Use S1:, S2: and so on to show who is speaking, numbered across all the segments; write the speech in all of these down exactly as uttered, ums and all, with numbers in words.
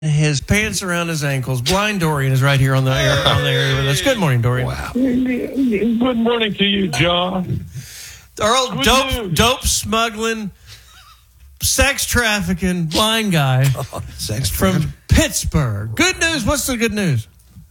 S1: his pants around his ankles. Blind Dorian is right here on the air on the area with us. Good morning, Dorian.
S2: Wow.
S3: Good morning to you, John.
S1: Our old
S3: Good
S1: dope,
S3: news.
S1: dope smuggling, sex trafficking blind guy
S2: Oh, sex
S1: from
S2: trafficking.
S1: Pittsburgh. Good news. What's the good news?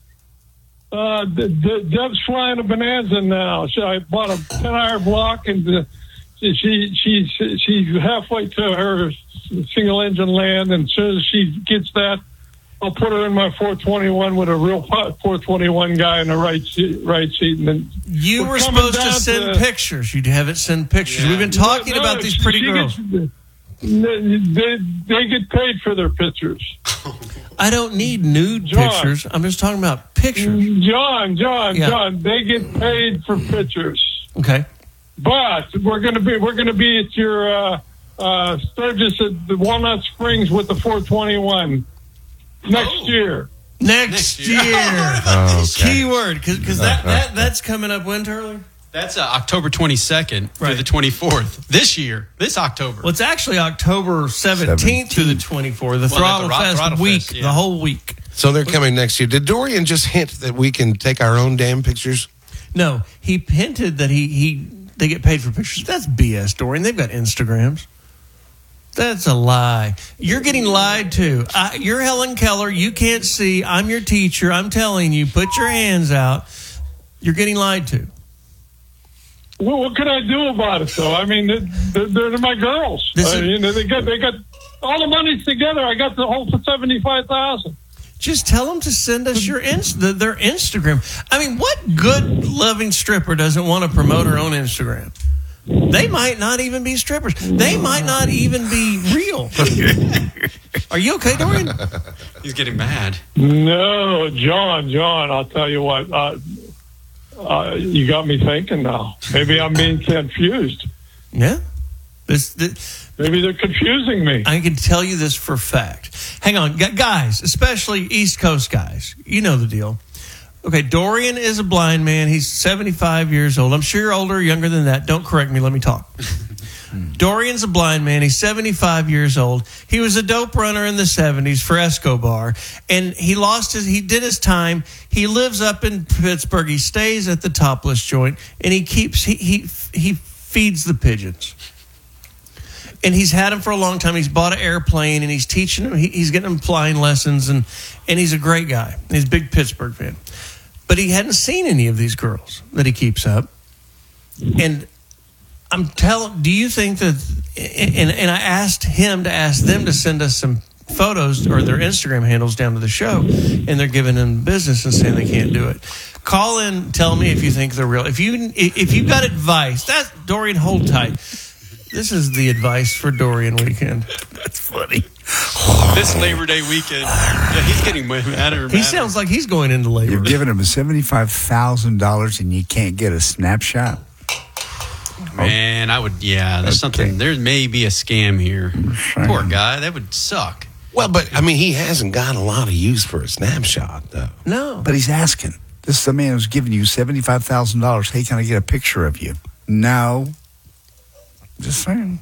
S3: Uh, the, the, Deb's flying a bonanza now. She, I bought a ten-hour block, and the, she, she she she's halfway to her single-engine land. And as soon as she gets that, I'll put her in my four twenty-one with a real four twenty-one guy in the right seat, right seat. And then
S1: You
S3: we're
S1: were
S3: coming
S1: supposed to
S3: down
S1: send
S3: to-
S1: pictures. You'd have it send pictures.
S2: Yeah.
S1: We've been talking
S3: No, no,
S1: about these
S3: she-
S1: pretty
S3: she
S1: girls.
S3: gets- they, they they get paid for their pictures.
S1: I don't need nude
S3: John.
S1: pictures. I'm just talking about pictures.
S3: John, John,
S1: Yeah.
S3: John, they get paid for pictures.
S1: Okay.
S3: But we're gonna be we're gonna be at your uh, uh, Sturgis at the Walnut Springs with the four twenty-one next
S2: Oh.
S3: year.
S1: Next,
S4: Next
S1: year.
S4: year.
S2: Oh, okay.
S1: Keyword, because that, that, that's coming up when, Turley?
S4: That's uh, October twenty-second through
S1: Right.
S4: the twenty-fourth. This year. This October.
S1: Well, it's actually October seventeenth to the twenty-fourth, the
S4: Well,
S1: Throttle
S4: the Ro-
S1: Fest
S4: Throttle
S1: week,
S4: Fest, yeah.
S1: the whole week.
S2: So they're coming next year. Did Dorian just hint that we can take our own damn pictures?
S1: No, he hinted that he, he they get paid for pictures. That's B S, Dorian. They've got Instagrams. That's a lie. You're getting lied to. I, you're Helen Keller. You can't see. I'm your teacher. I'm telling you, put your hands out. You're getting lied to.
S3: Well, what can I do about it, though? I mean, they're, they're my girls.
S1: This
S3: I
S1: is-
S3: mean, they got they got all the money's together. I got the whole for seventy-five thousand.
S1: Just tell them to send us your inst- the, their Instagram. I mean, what good loving stripper doesn't want to promote her own Instagram? They might not even be strippers. They might not even be real. Are you okay, Dorian?
S4: He's getting mad.
S3: No, John, John, I'll tell you what. Uh, uh, you got me thinking now. Maybe I'm being confused.
S1: Yeah. This, this
S3: Maybe they're confusing me.
S1: I can tell you this for a fact. Hang on, gu- guys, especially East Coast guys. You know the deal. Okay, Dorian is a blind man. He's seventy-five years old. I'm sure you're older or younger than that. Don't correct me. Let me talk. Dorian's a blind man. He's seventy-five years old. He was a dope runner in the seventies for Escobar, and he lost his. He did his time. He lives up in Pittsburgh. He stays at the Topless joint, and he keeps he he he feeds the pigeons. And he's had him for a long time. He's bought an airplane, and he's teaching him. He, he's getting him flying lessons, and and he's a great guy. He's a big Pittsburgh fan, but he hadn't seen any of these girls that he keeps up, and. I'm telling. Do you think that? And, and I asked him to ask them to send us some photos or their Instagram handles down to the show, and they're giving him business and saying they can't do it. Call in. Tell me if you think they're real. If you if you've got advice, that's Dorian. Hold tight. This is the advice for Dorian weekend.
S2: That's funny.
S4: This Labor Day weekend. Yeah, he's getting madder and
S1: He
S4: madder.
S1: sounds like he's going into labor.
S5: You're giving him seventy-five thousand dollars and you can't get a snapshot?
S4: Man, I would, yeah, there's
S5: Okay.
S4: something, there may be a scam here.
S5: saying.
S4: Poor guy, that would suck.
S2: Well, but I mean, he hasn't got a lot of use for a snapshot, though.
S1: No,
S5: But he's asking. This is the man who's giving you seventy-five thousand dollars. Hey, can I get a picture of you? No. Just saying.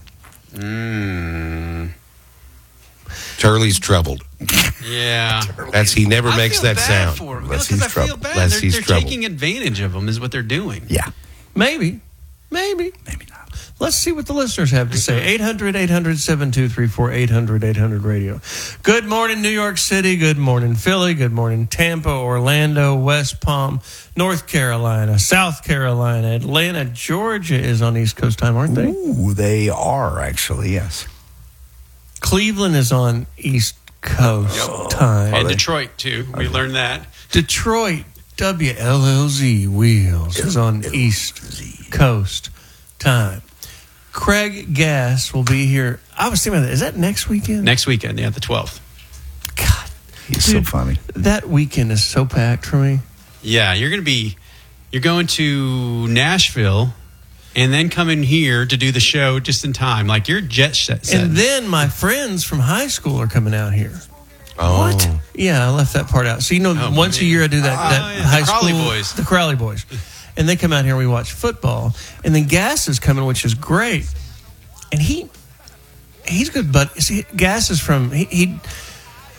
S4: Mm,
S2: Turley's troubled.
S4: yeah.
S2: That's he never
S4: I
S2: makes
S4: feel
S2: that
S4: bad
S2: sound.
S4: For him.
S5: Unless
S4: Because
S5: he's
S4: I feel
S5: troubled.
S4: bad.
S2: Unless
S4: they're
S2: he's
S4: they're
S2: troubled.
S4: taking advantage of him, is what they're doing.
S5: Yeah.
S1: maybe, maybe.
S5: Maybe not.
S1: Let's see what the listeners have to say. eight hundred, eight hundred, seven two three four, eight hundred, eight hundred radio. Good morning, New York City. Good morning, Philly. Good morning, Tampa, Orlando, West Palm, North Carolina, South Carolina, Atlanta, Georgia is on East Coast time, aren't they?
S5: Ooh, they are actually, yes.
S1: Cleveland is on East Coast time.
S4: And
S5: they?
S4: Detroit, too. We learned that.
S1: Detroit, W L L Z Wheels is on East Coast time. Craig Gass will be here. I was thinking about that. Is that next weekend?
S4: Next weekend, yeah, the twelfth.
S1: God,
S5: He's
S1: Dude.
S5: so funny.
S1: that weekend is so packed for me.
S4: Yeah, you're going to be, you're going to Nashville and then coming here to do the show just in time. Like, you're jet set.
S1: And then my friends from high school are coming out here.
S2: Oh.
S1: What? Yeah, I left that part out. So, you know,
S4: Oh,
S1: once a
S4: man.
S1: year I do that,
S4: Oh,
S1: that
S4: yeah, the
S1: high
S4: Crowley
S1: school.
S4: boys.
S1: The Crowley Boys. And they come out here and we watch football. And then Gas is coming, which is great. And he, he's good, but see, Gas is from, he, he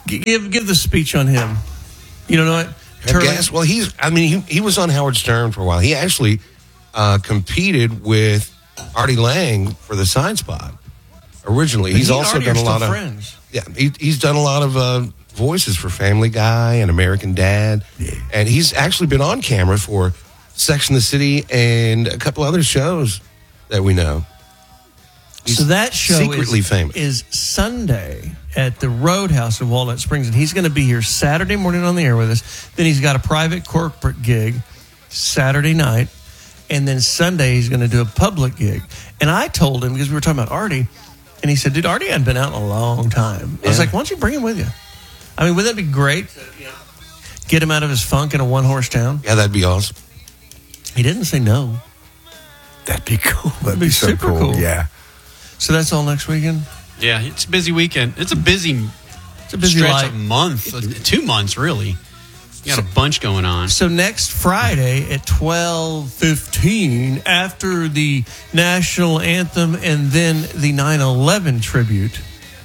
S1: G- give give the speech on him. You don't know what?
S2: Have gas? Well, he's. I mean, he he was on Howard Stern for a while. He actually uh, competed with Artie Lang for the Sign Spot originally.
S1: But
S2: he's
S1: he
S2: also
S1: and Artie
S2: done
S1: are
S2: a lot
S1: still
S2: of
S1: friends.
S2: Yeah, he, he's done a lot of uh, voices for Family Guy and American Dad,
S5: Yeah.
S2: and he's actually been on camera for Sex and the City and a couple other shows that we know. He's
S1: So that show
S2: secretly
S1: is,
S2: famous.
S1: is Sunday at the Roadhouse in Walnut Springs, and he's going to be here Saturday morning on the air with us. Then he's got a private corporate gig Saturday night, and then Sunday he's going to do a public gig. And I told him, because we were talking about Artie, and he said, dude, Artie hadn't been out in a long time. I was
S2: Yeah.
S1: like, why don't you bring him with you? I mean, wouldn't that be great to, you know, get him out of his funk in a one-horse town?
S2: Yeah, that'd be awesome.
S1: He didn't say no.
S5: That'd be cool. That'd
S1: be
S5: be so
S1: super
S5: cool.
S1: cool.
S5: Yeah.
S1: So that's all next weekend?
S4: Yeah, it's a busy weekend. It's a busy,
S1: It's a busy
S4: stretch
S1: life.
S4: of month, uh, two months really. You got a bunch going on.
S1: So next Friday at twelve fifteen, after the national anthem and then the nine eleven tribute,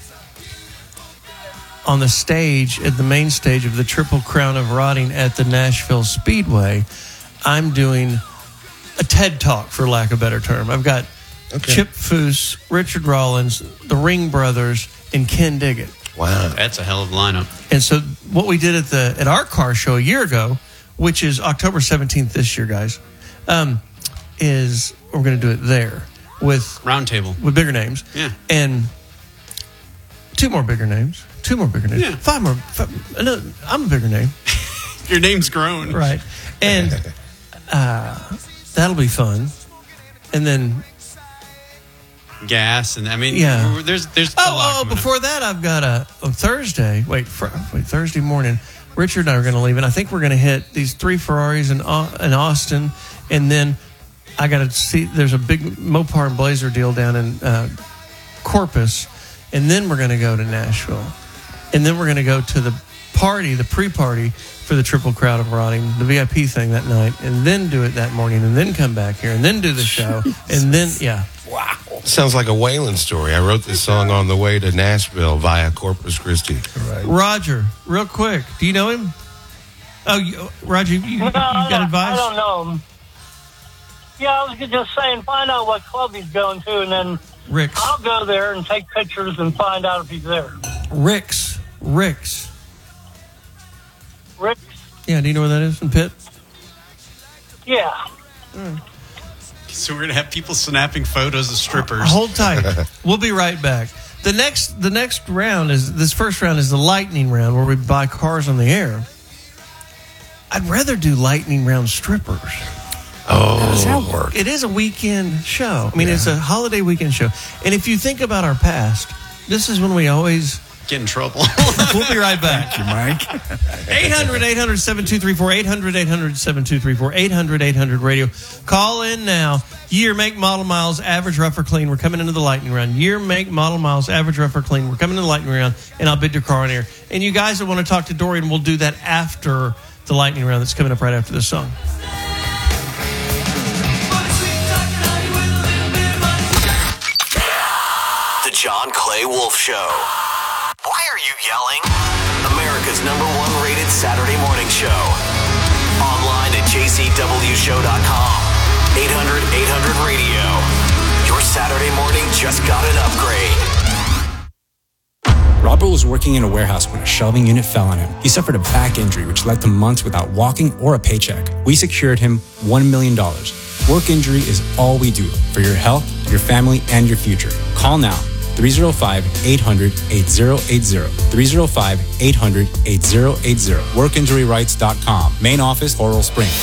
S1: on the stage, at the main stage of the Triple Crown of Rotting at the Nashville Speedway, I'm doing a TED Talk, for lack of a better term. I've got
S2: Okay.
S1: Chip Foose, Richard Rollins, the Ring Brothers, and Ken Diggett.
S2: Wow.
S4: That's a hell of a lineup.
S1: And so what we did at the at our car show a year ago, which is October seventeenth this year, guys, um, is we're going to do it there with
S4: Roundtable.
S1: with bigger names.
S4: Yeah.
S1: And two more bigger names. Two more bigger names.
S4: Yeah.
S1: Five more. Five, no, I'm a bigger name.
S4: Your name's grown.
S1: Right. And uh, that'll be fun. And then,
S4: Gas and I mean,
S1: Yeah.
S4: there's there's. a
S1: oh,
S4: lot
S1: oh
S4: coming up.
S1: before that, I've got a on Thursday. Wait, fr- wait, Thursday morning. Richard and I are going to leave, and I think we're going to hit these three Ferraris in, Au- in Austin, and then I got to see. There's a big Mopar and Blazer deal down in uh, Corpus, and then we're going to go to Nashville, and then we're going to go to the party, the pre-party for the Triple Crowd of Rotting, the V I P thing that night, and then do it that morning, and then come back here, and then do the show, and then yeah.
S2: Wow. Sounds like a Waylon story. I wrote this song on the way to Nashville via Corpus Christi.
S5: Right.
S1: Roger, real quick, do you know him? Oh, you, Roger, you, you
S6: No, I
S1: got
S6: don't-
S1: advice?
S6: I don't know him. Yeah, I was just saying, find out what club he's going to, and then
S1: Rick's.
S6: I'll go there and take pictures and find out if he's there.
S1: Rick's. Rick's.
S6: Rick's?
S1: Yeah, do you know where that is in Pitt?
S6: Yeah.
S4: So we're gonna have people snapping photos of strippers.
S1: Hold tight. We'll be right back. The next the next round is this first round is the lightning round where we buy cars on the air. I'd rather do lightning round strippers.
S2: Oh.
S5: How does that work?
S1: It is a weekend show. I mean, it's a holiday weekend show. And if you think about our past, this is when we always
S4: Get in trouble.
S1: we'll be right back.
S5: You, Mike?
S1: eight hundred, eight hundred, seven two three four, eight hundred, eight hundred, seven two three four, eight hundred, eight hundred radio. Call in now. Year, make, model, miles, average, rough or clean. We're coming into the lightning round. Year, make, model, miles, average, rough or clean. We're coming into the lightning round, and I'll bid your car on air. And you guys that want to talk to Dorian, we'll do that after the lightning round that's coming up right after this song.
S7: The John Clay Wolf Show. Why are you yelling? America's number one rated Saturday morning show. Online at j c w show dot com. eight hundred, eight hundred radio. Your Saturday morning just got an upgrade.
S8: Robert was working in a warehouse when a shelving unit fell on him. He suffered a back injury, which led to months without walking or a paycheck. We secured him one million dollars. Work injury is all we do for your health, your family, and your future. Call now. three oh five, eight hundred, eighty eighty. three oh five, eight hundred, eighty eighty. work injury rights dot com. Main office, Coral Springs.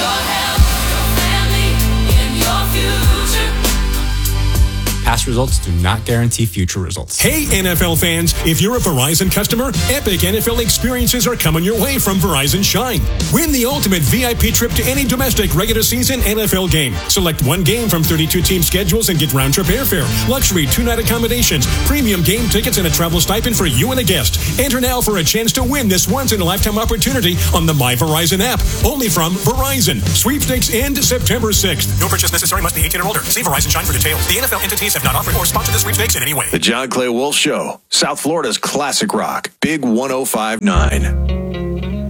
S8: Past results do not guarantee future results.
S9: Hey, N F L fans, if you're a Verizon customer, epic N F L experiences are coming your way from Verizon Shine. Win the ultimate V I P trip to any domestic regular season N F L game. Select one game from thirty-two team schedules and get round-trip airfare, luxury two-night accommodations, premium game tickets, and a travel stipend for you and a guest. Enter now for a chance to win this once-in-a-lifetime opportunity on the My Verizon app. Only from Verizon. Sweepstakes end September sixth. No purchase necessary. Must be eighteen or older. See Verizon Shine for details. The N F L entities have have not offered or sponsored the sweepstakes in any way.
S10: The John Clay Wolf Show, South Florida's classic rock, Big one oh five point nine.